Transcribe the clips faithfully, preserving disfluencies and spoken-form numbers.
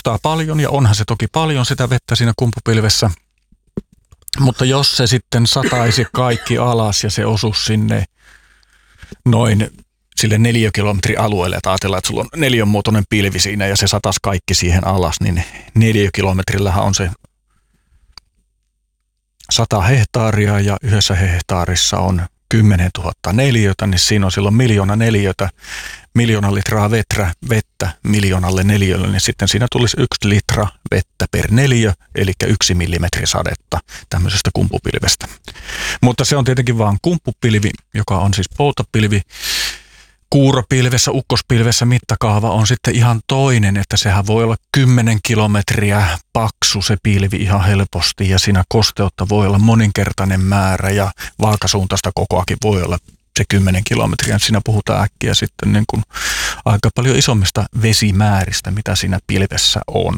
kuulostaa paljon ja onhan se toki paljon sitä vettä siinä kumpupilvessä. Mutta jos se sitten sataisi kaikki alas ja se osuisi sinne noin sille neliökilometrin alueelle, että ajatellaan, että sulla on neliönmuotoinen pilvi siinä ja se sataisi kaikki siihen alas, niin neliökilometrillähän on se sata hehtaaria ja yhdessä hehtaarissa on kymmenen tuhatta neliötä, niin siinä on silloin miljoona neliötä, miljoona litraa veträ, vettä miljoonalle neliölle, niin sitten siinä tulisi yksi litra vettä per neliö, eli yksi millimetri sadetta tämmöisestä kumpupilvestä. Mutta se on tietenkin vaan kumppupilvi, joka on siis poutapilvi. Kuuropilvessä, ukkospilvessä mittakaava on sitten ihan toinen, että sehän voi olla kymmenen kilometriä paksu se pilvi ihan helposti ja siinä kosteutta voi olla moninkertainen määrä ja vaakasuuntaista kokoakin voi olla se kymmenen kilometriä. Siinä puhutaan äkkiä sitten niin kuin aika paljon isommista vesimääristä, mitä siinä pilvessä on.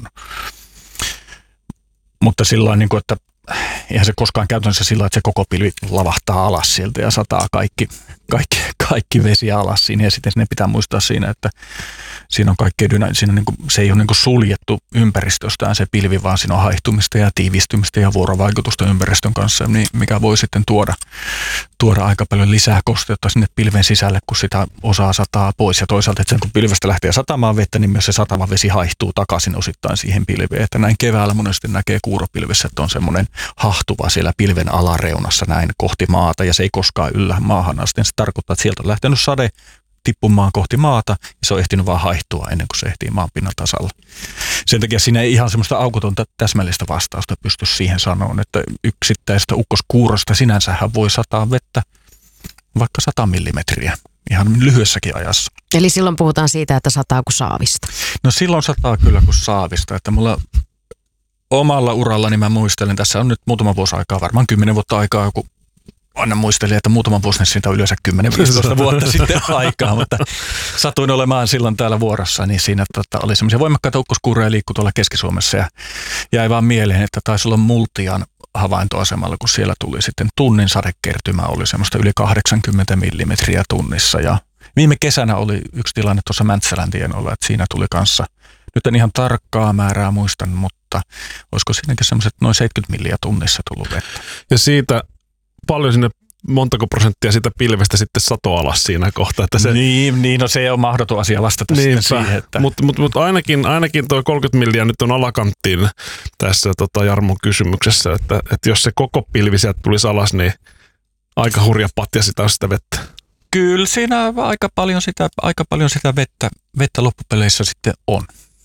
Mutta sillä niin kuin, että eihän se koskaan käytännössä sillä, että se koko pilvi lavahtaa alas sieltä ja sataa kaikki, kaikki, kaikki vesi alas siinä. Ja sitten sinne pitää muistaa siinä, että siinä on kaikkea dynä, siinä on niin kuin, se ei ole niin kuin suljettu ympäristöstään se pilvi, vaan siinä on haihtumista ja tiivistymistä ja vuorovaikutusta ympäristön kanssa, mikä voi sitten tuoda, tuoda aika paljon lisää kosteutta sinne pilven sisälle, kun sitä osaa sataa pois. Ja toisaalta, että sen kun pilvestä lähtee satamaan vettä, niin myös se satama vesi haihtuu takaisin osittain siihen pilveen. Että näin keväällä monesti näkee kuuropilvessä, että on semmoinen hahtuva siellä pilven alareunassa näin kohti maata ja se ei koskaan yllä maahan asti. Se tarkoittaa, että sieltä on lähtenyt sade tippumaan kohti maata ja se on ehtinyt vaan haihtua ennen kuin se ehtii maanpinnan tasalla. Sen takia siinä ei ihan semmoista aukotonta täsmällistä vastausta pysty siihen sanomaan, että yksittäistä ukkoskuurosta sinänsähän voi sataa vettä vaikka sata millimetriä ihan lyhyessäkin ajassa. Eli silloin puhutaan siitä, että sataa kuin saavista. No silloin sataa kyllä kuin saavista, että mulla omalla urallani mä muistelen, tässä on nyt muutama vuosi aikaa, varmaan kymmenen vuotta aikaa, kun aina muistelin, että muutama vuosi, niin siitä on yleensä kymmenen viisitoista vuotta sitten aikaa, mutta satuin olemaan silloin täällä vuorossa, niin siinä tota, oli semmoisia voimakkaita ukkoskuuroja liikkui tuolla Keski-Suomessa ja jäi vaan mieleen, että taisi olla Multian havaintoasemalla, kun siellä tuli sitten tunnin sadekertymä, oli semmoista yli kahdeksankymmentä millimetriä tunnissa ja viime kesänä oli yksi tilanne tuossa Mäntsälän tienoilla, että siinä tuli kanssa, nyt en ihan tarkkaa määrää muistan, mutta olisiko siinäkin semmoiset noin seitsemänkymmentä milliä tunnissa tullut vettä. Ja siitä paljon sinne, montako prosenttia sitä pilvestä sitten sato alas siinä kohtaa. Että se, niin, niin, no se on mahdoton asia vastata niinpä, sitten siihen. Että mutta mut, mut ainakin, ainakin tuo kolmekymmentä milliä nyt on alakanttiin tässä tota Jarmon kysymyksessä, että, että jos se koko pilvi sieltä tulisi alas, niin aika hurja patja sitä on sitä vettä. Kyllä siinä aika paljon sitä, aika paljon sitä vettä, vettä loppupeleissä sitten on.